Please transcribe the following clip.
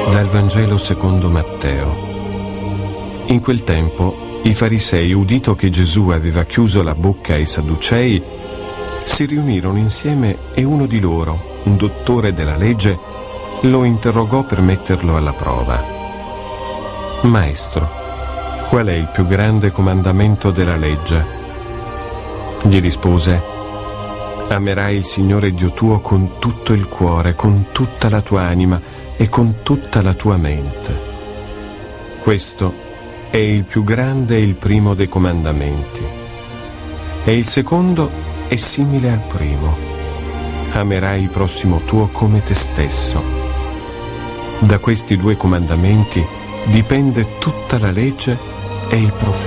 Dal Vangelo secondo Matteo. In quel tempo i farisei, udito che Gesù aveva chiuso la bocca ai Sadducei, si riunirono insieme e uno di loro, un dottore della legge, lo interrogò per metterlo alla prova. Maestro, qual è il più grande comandamento della legge? Gli rispose: amerai il Signore Dio tuo con tutto il cuore, con tutta la tua anima e con tutta la tua mente. Questo è il più grande e il primo dei comandamenti. E il secondo è simile al primo: amerai il prossimo tuo come te stesso. Da questi due comandamenti dipende tutta la legge e i profeti.